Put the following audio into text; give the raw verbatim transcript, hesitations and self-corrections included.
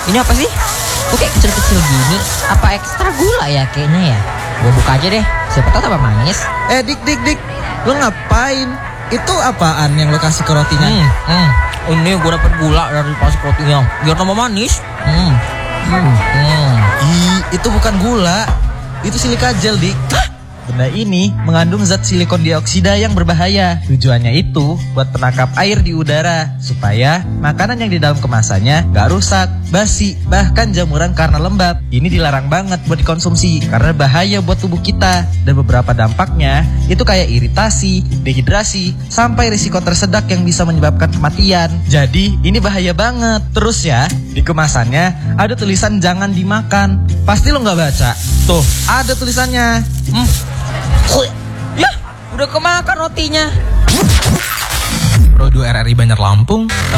Ini apa sih? Kok kayak kecil-kecil gini? Apa ekstra gula ya kayaknya ya? Gue buka aja deh, siapa tahu tambah manis. Eh dik dik dik, lo ngapain? Itu apaan yang lo kasih ke rotinya? Hmm, hmm. Ini gue dapet gula dari pas rotinya, biar tambah manis. Hmm, hmm, hmm. Ih, itu bukan gula, itu silika gel dik. Benda ini mengandung zat silikon dioksida yang berbahaya. Tujuannya itu buat penangkap air di udara, supaya makanan yang di dalam kemasannya gak rusak, basi, bahkan jamuran karena lembab. Ini dilarang banget buat dikonsumsi karena bahaya buat tubuh kita. Dan beberapa dampaknya itu kayak iritasi, dehidrasi, sampai risiko tersedak yang bisa menyebabkan kematian. Jadi ini bahaya banget. Terus ya, di kemasannya ada tulisan jangan dimakan. Pasti lo gak baca. Tuh, ada tulisannya. Hmm. Ya, udah kemakan rotinya. Pro dua R R I Bandar Lampung